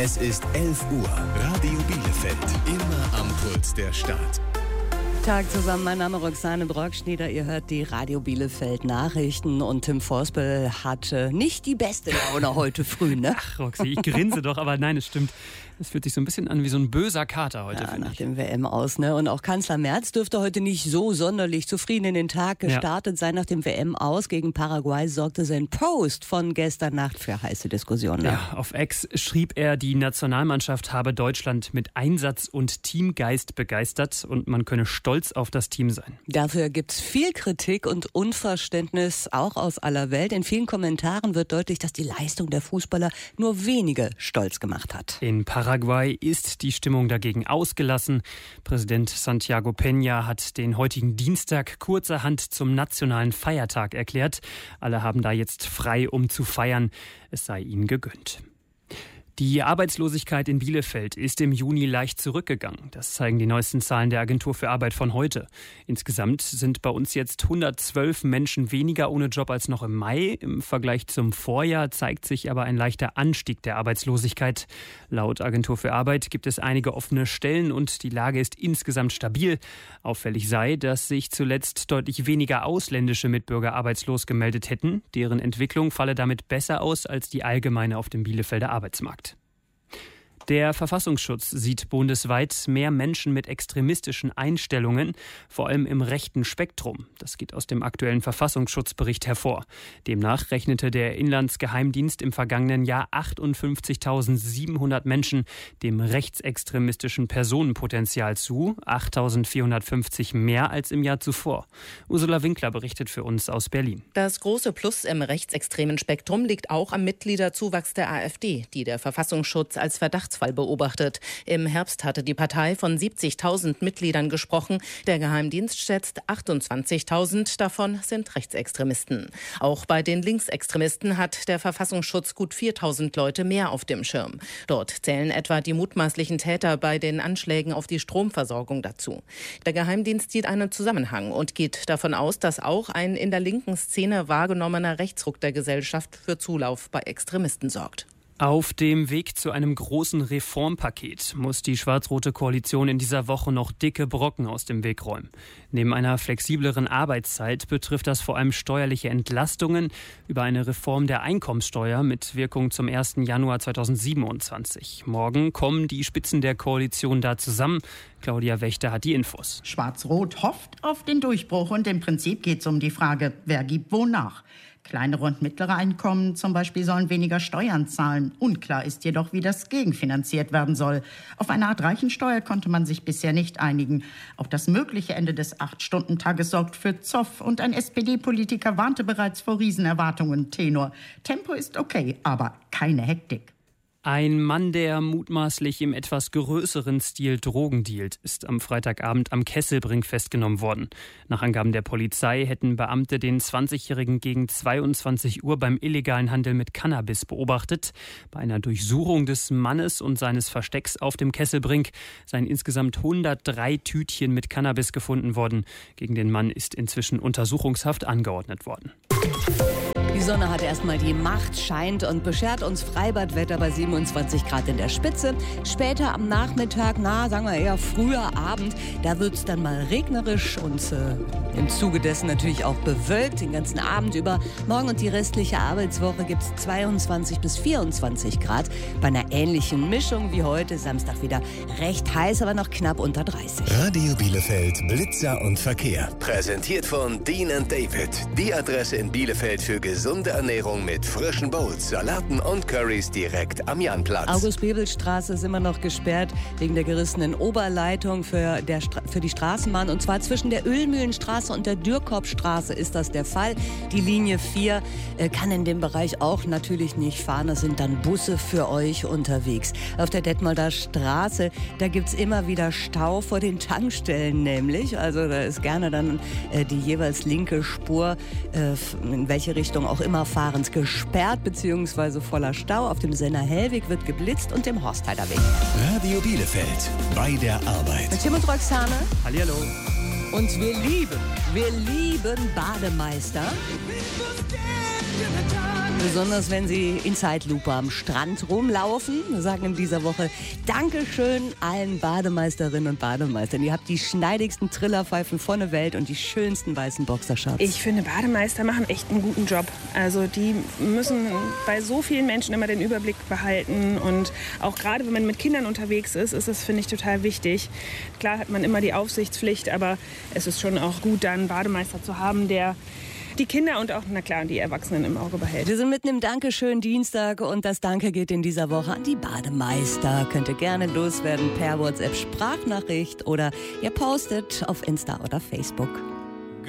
Es ist 11 Uhr. Radio Bielefeld. Immer am Puls der Stadt. Tag zusammen, mein Name ist Roxane Brockschnieder, ihr hört die Radio Bielefeld Nachrichten und Tim Forspel hatte nicht die beste Laune heute früh, ne? Ach Roxy, ich grinse doch, aber nein, es stimmt. Es fühlt sich so ein bisschen an wie so ein böser Kater heute, ja, nach ich. dem WM aus, ne? Und auch Kanzler Merz dürfte heute nicht so sonderlich zufrieden in den Tag gestartet sein. Nach dem WM aus gegen Paraguay sorgte sein Post von gestern Nacht für heiße Diskussionen. Ja, auf X schrieb er, die Nationalmannschaft habe Deutschland mit Einsatz und Teamgeist begeistert und man könne stolz auf das Team sein. Dafür gibt's viel Kritik und Unverständnis, auch aus aller Welt. In vielen Kommentaren wird deutlich, dass die Leistung der Fußballer nur wenige stolz gemacht hat. In Paraguay ist die Stimmung dagegen ausgelassen. Präsident Santiago Peña hat den heutigen Dienstag kurzerhand zum nationalen Feiertag erklärt. Alle haben da jetzt frei, um zu feiern. Es sei ihnen gegönnt. Die Arbeitslosigkeit in Bielefeld ist im Juni leicht zurückgegangen. Das zeigen die neuesten Zahlen der Agentur für Arbeit von heute. Insgesamt sind bei uns jetzt 112 Menschen weniger ohne Job als noch im Mai. Im Vergleich zum Vorjahr zeigt sich aber ein leichter Anstieg der Arbeitslosigkeit. Laut Agentur für Arbeit gibt es einige offene Stellen und die Lage ist insgesamt stabil. Auffällig sei, dass sich zuletzt deutlich weniger ausländische Mitbürger arbeitslos gemeldet hätten. Deren Entwicklung falle damit besser aus als die allgemeine auf dem Bielefelder Arbeitsmarkt. Der Verfassungsschutz sieht bundesweit mehr Menschen mit extremistischen Einstellungen, vor allem im rechten Spektrum. Das geht aus dem aktuellen Verfassungsschutzbericht hervor. Demnach rechnete der Inlandsgeheimdienst im vergangenen Jahr 58.700 Menschen dem rechtsextremistischen Personenpotenzial zu, 8.450 mehr als im Jahr zuvor. Ursula Winkler berichtet für uns aus Berlin. Das große Plus im rechtsextremen Spektrum liegt auch am Mitgliederzuwachs der AfD, die der Verfassungsschutz als Verdachtsfall beobachtet. Im Herbst hatte die Partei von 70.000 Mitgliedern gesprochen. Der Geheimdienst schätzt 28.000 davon sind Rechtsextremisten. Auch bei den Linksextremisten hat der Verfassungsschutz gut 4.000 Leute mehr auf dem Schirm. Dort zählen etwa die mutmaßlichen Täter bei den Anschlägen auf die Stromversorgung dazu. Der Geheimdienst sieht einen Zusammenhang und geht davon aus, dass auch ein in der linken Szene wahrgenommener Rechtsruck der Gesellschaft für Zulauf bei Extremisten sorgt. Auf dem Weg zu einem großen Reformpaket muss die schwarz-rote Koalition in dieser Woche noch dicke Brocken aus dem Weg räumen. Neben einer flexibleren Arbeitszeit betrifft das vor allem steuerliche Entlastungen über eine Reform der Einkommenssteuer mit Wirkung zum 1. Januar 2027. Morgen kommen die Spitzen der Koalition da zusammen. Claudia Wächter hat die Infos. Schwarz-Rot hofft auf den Durchbruch und im Prinzip geht es um die Frage, wer gibt wonach. Kleinere und mittlere Einkommen zum Beispiel sollen weniger Steuern zahlen. Unklar ist jedoch, wie das gegenfinanziert werden soll. Auf eine Art Reichensteuer konnte man sich bisher nicht einigen. Auch das mögliche Ende des 8-Stunden-Tages sorgt für Zoff. Und ein SPD-Politiker warnte bereits vor Riesenerwartungen. Tenor: Tempo ist okay, aber keine Hektik. Ein Mann, der mutmaßlich im etwas größeren Stil Drogen dealt, ist am Freitagabend am Kesselbrink festgenommen worden. Nach Angaben der Polizei hätten Beamte den 20-Jährigen gegen 22 Uhr beim illegalen Handel mit Cannabis beobachtet. Bei einer Durchsuchung des Mannes und seines Verstecks auf dem Kesselbrink seien insgesamt 103 Tütchen mit Cannabis gefunden worden. Gegen den Mann ist inzwischen Untersuchungshaft angeordnet worden. Die Sonne hat erstmal die Macht, scheint und beschert uns Freibadwetter bei 27 Grad in der Spitze. Später am Nachmittag, sagen wir eher früher Abend, da wird es dann mal regnerisch und im Zuge dessen natürlich auch bewölkt den ganzen Abend über. Morgen und die restliche Arbeitswoche gibt es 22 bis 24 Grad. Bei einer ähnlichen Mischung wie heute, Samstag wieder recht heiß, aber noch knapp unter 30. Radio Bielefeld, Blitzer und Verkehr. Präsentiert von Dean & David. Die Adresse in Bielefeld für gesunde Ernährung mit frischen Bowls, Salaten und Currys direkt am Janplatz. August-Bebel-Straße ist immer noch gesperrt wegen der gerissenen Oberleitung für die Straßenbahn. Und zwar zwischen der Ölmühlenstraße und der Dürkopstraße ist das der Fall. Die Linie 4 kann in dem Bereich auch natürlich nicht fahren. Das sind dann Busse für euch unterwegs. Auf der Detmolder Straße, da gibt es immer wieder Stau vor den Tankstellen nämlich. Also da ist gerne dann die jeweils linke Spur, in welche Richtung auch immer fahrend, gesperrt bzw. voller Stau. Auf dem Senner Hellweg wird geblitzt und dem Horstheider Weg. Radio Bielefeld, bei der Arbeit. Mit Tim und Roxane. Hallihallo. Und wir lieben Bademeister. Besonders wenn sie in Zeitlupe am Strand rumlaufen. Wir sagen in dieser Woche Dankeschön allen Bademeisterinnen und Bademeistern. Ihr habt die schneidigsten Trillerpfeifen von der Welt und die schönsten weißen Boxershorts. Ich finde, Bademeister machen echt einen guten Job. Also die müssen bei so vielen Menschen immer den Überblick behalten. Und auch gerade, wenn man mit Kindern unterwegs ist das, finde ich, total wichtig. Klar hat man immer die Aufsichtspflicht, aber es ist schon auch gut, da einen Bademeister zu haben, der die Kinder und auch, na klar, die Erwachsenen im Auge behält. Wir sind mitten im Dankeschön Dienstag und das Danke geht in dieser Woche an die Bademeister. Könnt ihr gerne loswerden per WhatsApp Sprachnachricht oder ihr postet auf Insta oder Facebook.